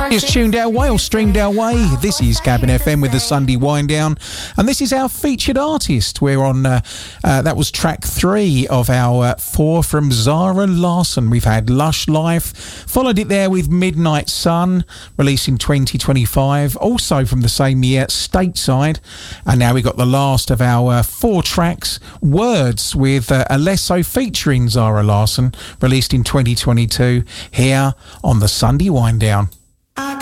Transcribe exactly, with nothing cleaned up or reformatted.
It's tuned our way or streamed our way. This is Cabin F M with the Sunday Wind Down, and this is our featured artist. We're on, uh, uh, that was track three of our uh, four from Zara Larsson. We've had Lush Life, followed it there with Midnight Sun, released in twenty twenty-five, also from the same year, Stateside, and now we got the last of our uh, four tracks, Words, with uh, Alesso featuring Zara Larsson, released in twenty twenty-two, here on the Sunday Wind Down.